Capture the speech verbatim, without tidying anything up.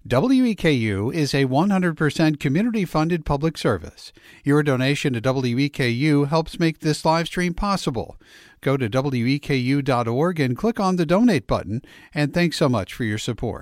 W E K U is a one hundred percent community-funded public service. Your donation to W E K U helps make this live stream possible. Go to W E K U dot org and click on the Donate button, and thanks so much for your support.